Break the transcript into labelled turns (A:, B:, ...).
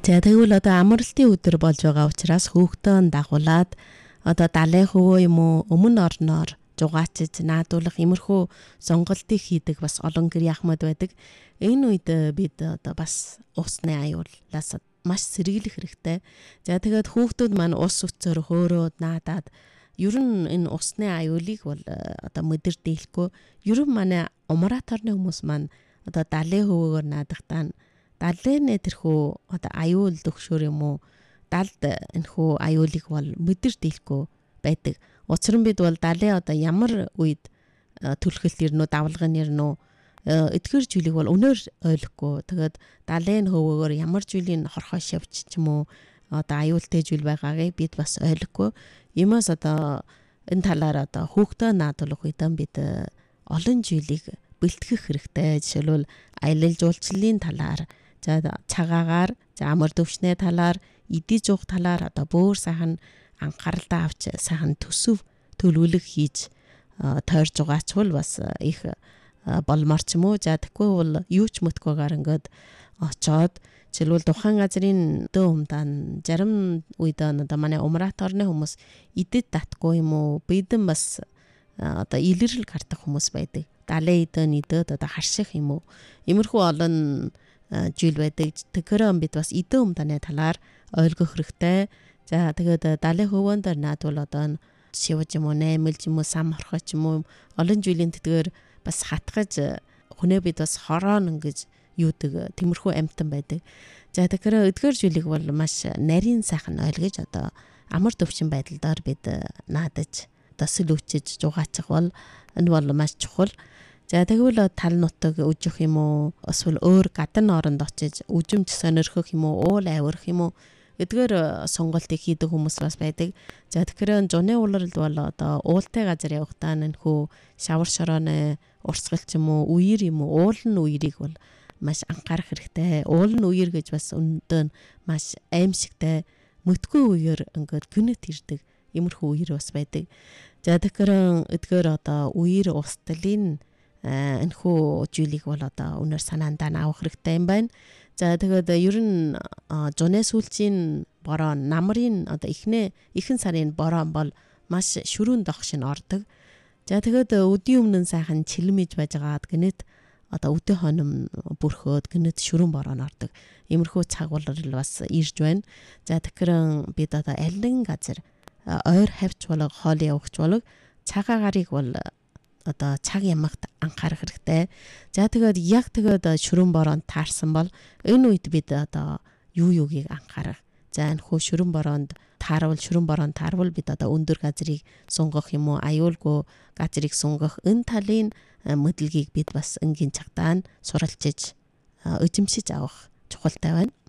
A: За тэгвэл одоо амралтын өдөр болж байгаа учраас хөөгтөө дагуулад одоо далайн хөвөө юм уу өмнө орноор жугаачиж наадуулах имерхүү сонголтыг хийдэг бас олон гэр яхмад байдаг. Энэ үед бид одоо бас усны аюулаас маш сэргийлэх хэрэгтэй. За тэгээд хүүхдүүд маань ус үцээр хөөрөөд наадаад ер нь энэ усны аюулыг бол одоо мэдэрдээлэхгүй. Ер нь манай умраторны хүмүүс маань одоо далайн хөвөөгөр наадахтаа далайн тэрхүү одоо аюул төгшөр юм уу далд энэхүү аюулыг бол мэдэрдээлэхгүй байдаг. Учир нь бид бол далайн одоо ямар үед түлхэлт ирнэ үү давлгын ирнэ үү эдгээр зүйлийг бол өнөөр ойлгохгүй. Тэгээд далайн хөвөөгөр ямар зүйлийн хорхоо шавч ч юм уу одоо аюултай зүйл байгаагийг бид бас ойлгохгүй. Иймээс одоо энэ талаар одоо хүүхдээ наадуулах үед бид олон зүйлийг бэлтгэх хэрэгтэй. Жишээлбэл аялал жуулчлалын талаар, за цагаагаар, за амар төвчний талаар, эдий жуух талаар одоо бөөр сайхан анхааралтай авч сайхан төсөв төлөвлөх хийж тойрж байгаачвал бас их болмор ч юм уу. За тэгэхгүй бол юу ч мөтгөөгаар ингээд очоод жишээлбэл тухайн газрын дөө умдаан зарим үед одоо манай умраторны хүмүүс идэд татгүй юм уу бидэн бас одоо илэрэл гардах хүмүүс байдаг. Далайн идэн идэд одоо харших юм уу иймэрхүү олон зүйл байдаг. Тэгэхээр бид бас идэн умдааны талаар ойлгох хэрэгтэй. За тэгээд далайн хөвөөнд наадвал одоо шивж юм уу наймэлж юм уу сам хорхоч юм уу олон зүйлийн тэтгэр бас хатгаж хүнээ бид бас хороон ингэж юудаг тиймэрхүү амтан байдаг. За тэгэхээр эдгээр зүйлийг бол маш нарийн сайхан ойлгож одоо амар төвчин байдлаар бид наадаж одоо сэлүүчиж жугаачих бол энэ бол маш чухал. За тэгвэл тал нутаг үжих юм уу эсвэл өөр гадны оронд очиж үжимж сонирхох юм уу уул авирах юм уу эдгээр сонголтыг хийдэг хүмүүс бас байдаг. За тэгэхээр зуны улиралд бол одоо уултай газар явахдаа нэнхүү шавар шорооны урсгалч юм уу үер юм уу уулын үерийг бол маш анхаарах хэрэгтэй. Уулын үер гэж бас өндөө маш аимшигтай мөтгөө үеэр ингээд гүнэт ирдэг иймэрхүү үер бас байдаг. За тэгэхээр эдгээр одоо үер устдалын энэхүү зүйлийг бол одоо өнөр санаандаа авах хэрэгтэй юм байна. За тэгээд ер нь зуны сүүлчийн бороо намрын одоо ихэнх сарын бороо бол маш шүрүүн догшин ордог. За тэгээд өдийн өмнө сайхан чилмэж байж байгаад гинэт одоо өдөө хоном бүрхөөд гинэт шүрүүн бороо ордог. Иймэрхүү цаг болол бас ирж байна. За тэгэхээр бид одоо аль нэгэн газар ойр хавьч болог хоол явагч болог цагаагарыг бол одоо цаг ямагт анхаарах хэрэгтэй. За тэгээд яг тэгээд шүрэн бороонд таарсан бол энэ үед бид одоо юугийг анхаарах. За энэ хөө шүрэн бороонд таарвал бид одоо өндөр газрыг сунгах юм уу аюулгүй газрыг сунгах энэ талын мэдлэгийг бид бас энгийн цагтаа суралцж эзэмшиж авах чухалтай байна.